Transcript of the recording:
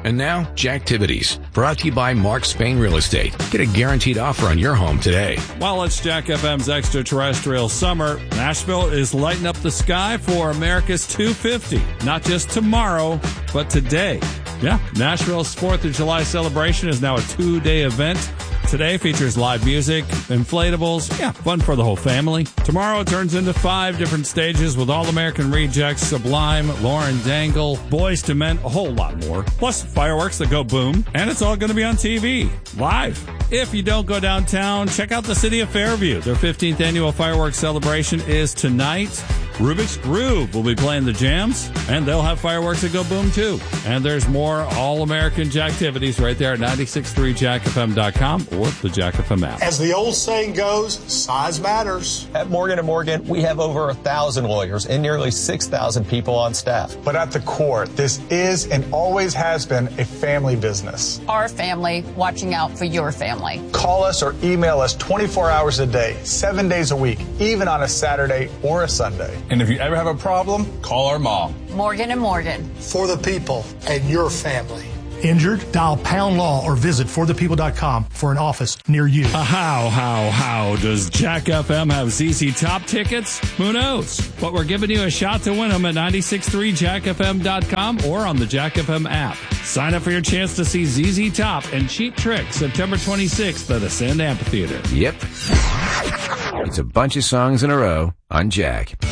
And now, Jacktivities, brought to you by Mark Spain Real Estate. Get a guaranteed offer on your home today. While it's Jack FM's extraterrestrial summer, Nashville is lighting up the sky for America's 250. Not just tomorrow, but today. Yeah, Nashville's 4th of July celebration is now a 2-day event. Today features live music, inflatables, fun for the whole family. Tomorrow it turns into 5 different stages with All-American Rejects, Sublime, Lauren Daigle, Boyz II Men, a whole lot more. Plus fireworks that go boom, and it's all going to be on TV, live. If you don't go downtown, check out the city of Fairview. Their 15th annual fireworks celebration is tonight. Rubik's Groove will be playing the jams, and they'll have fireworks that go boom too. And there's more All-American Jacktivities right there at 963jackfm.com or the Jack FM app. As the old saying goes, size matters. At Morgan & Morgan, we have over 1,000 lawyers and nearly 6,000 people on staff. But at the core, this is and always has been a family business. Our family watching out for your family. Call us or email us 24 hours a day, 7 days a week, even on a Saturday or a Sunday. And if you ever have a problem, call our mom. Morgan & Morgan. For the people and your family. Injured? Dial Pound Law or visit forthepeople.com for an office near you. How does Jack FM have ZZ Top tickets? Who knows? But we're giving you a shot to win them at 963jackfm.com or on the Jack FM app. Sign up for your chance to see ZZ Top and Cheap Trick September 26th at Ascend Amphitheater. Yep. It's a bunch of songs in a row on Jack.